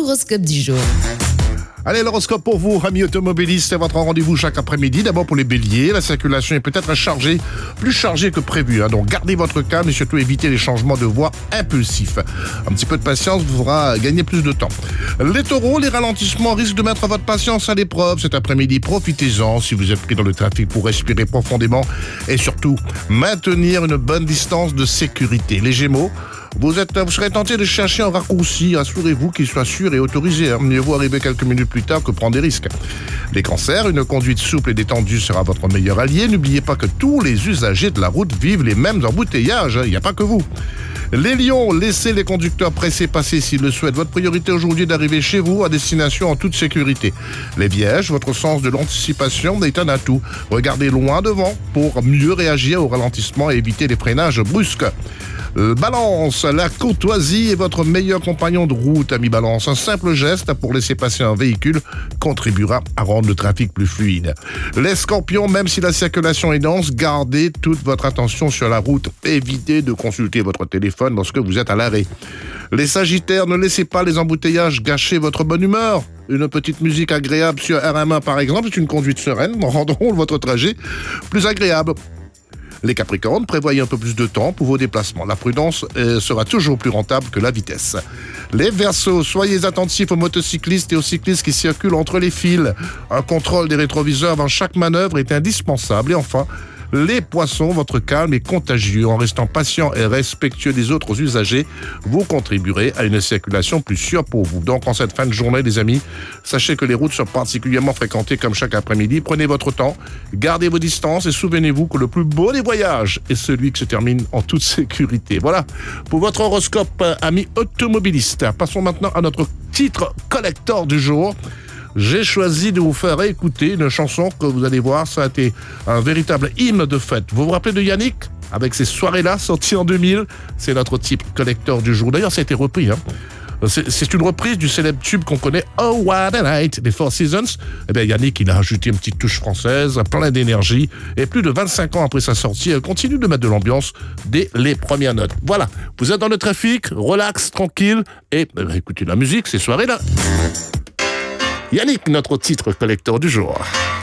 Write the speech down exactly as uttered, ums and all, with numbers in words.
l'horoscope du jour. Allez, l'horoscope pour vous, amis automobilistes, c'est votre rendez-vous chaque après-midi. D'abord pour les béliers, la circulation est peut-être chargée, plus chargée que prévu. Hein, donc gardez votre calme et surtout évitez les changements de voie impulsifs. Un petit peu de patience vous fera gagner plus de temps. Les taureaux, les ralentissements risquent de mettre votre patience à l'épreuve cet après-midi. Profitez-en si vous êtes pris dans le trafic pour respirer profondément et surtout maintenir une bonne distance de sécurité. Les gémeaux, Vous, êtes, vous serez tenté de chercher un raccourci. Assurez-vous qu'il soit sûr et autorisé. Hein. Mieux vaut arriver quelques minutes plus tard que prendre des risques. Les cancers, une conduite souple et détendue sera votre meilleur allié. N'oubliez pas que tous les usagers de la route vivent les mêmes embouteillages. Il n'y a pas que vous. Les lions, laissez les conducteurs pressés passer s'ils le souhaitent. Votre priorité aujourd'hui est d'arriver chez vous à destination en toute sécurité. Les vierges, votre sens de l'anticipation est un atout. Regardez loin devant pour mieux réagir au ralentissement et éviter les freinages brusques. Balance, la courtoisie est votre meilleur compagnon de route, ami Balance. Un simple geste pour laisser passer un véhicule contribuera à rendre le trafic plus fluide. Les scorpions, même si la circulation est dense, gardez toute votre attention sur la route. Évitez de consulter votre téléphone lorsque vous êtes à l'arrêt. Les sagittaires, ne laissez pas les embouteillages gâcher votre bonne humeur. Une petite musique agréable sur R M un par exemple, c'est une conduite sereine, rendront votre trajet plus agréable. Les Capricornes, prévoyez un peu plus de temps pour vos déplacements. La prudence euh, sera toujours plus rentable que la vitesse. Les Verseaux, soyez attentifs aux motocyclistes et aux cyclistes qui circulent entre les fils. Un contrôle des rétroviseurs avant chaque manœuvre est indispensable. Et enfin, les Poissons, votre calme est contagieux. En restant patient et respectueux des autres usagers, vous contribuerez à une circulation plus sûre pour vous. Donc, en cette fin de journée, les amis, sachez que les routes sont particulièrement fréquentées comme chaque après-midi. Prenez votre temps, gardez vos distances et souvenez-vous que le plus beau des voyages est celui qui se termine en toute sécurité. Voilà pour votre horoscope, amis automobilistes. Passons maintenant à notre titre collector du jour. J'ai choisi de vous faire écouter une chanson que vous allez voir, ça a été un véritable hymne de fête. Vous vous rappelez de Yannick avec ces soirées-là sorties en deux mille? C'est notre type collector du jour. D'ailleurs, ça a été repris. Hein. C'est, c'est une reprise du célèbre tube qu'on connaît, Oh What a Night des Four Seasons. Eh bien, Yannick, il a ajouté une petite touche française, plein d'énergie. Et plus de vingt-cinq ans après sa sortie, elle continue de mettre de l'ambiance dès les premières notes. Voilà, vous êtes dans le trafic, relax, tranquille, et eh bien, écoutez la musique, ces soirées-là. Yannick, notre titre collector du jour.